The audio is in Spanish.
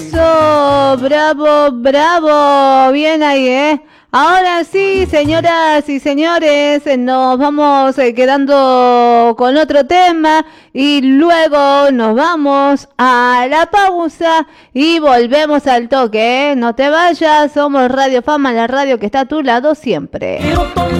Eso, bravo, bravo, bien ahí, ¿eh? Ahora sí, señoras y señores, nos vamos quedando con otro tema y luego nos vamos a la pausa y volvemos al toque, ¿eh? No te vayas, somos Radio Fama, la radio que está a tu lado siempre.